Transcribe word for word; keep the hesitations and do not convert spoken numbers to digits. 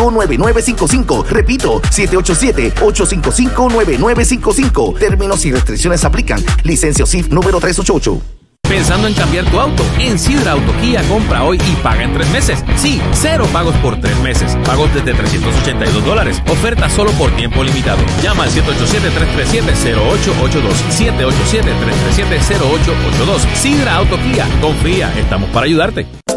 cinco, nueve nueve cinco cinco. Repito, siete ocho siete, ocho cinco cinco, nueve nueve cinco cinco. Términos y restricciones aplican. Licencia O S I F número tres ocho ocho. ¿Pensando en cambiar tu auto? En Sidra Auto Kia, compra hoy y paga en tres meses. Sí, cero pagos por tres meses. Pagos desde trescientos ochenta y dos dólares. Oferta solo por tiempo limitado. Llama al siete ocho siete, tres tres siete, cero ocho ocho dos. siete ocho siete, tres tres siete, cero ocho ocho dos. Sidra Auto Kia. Confía, estamos para ayudarte.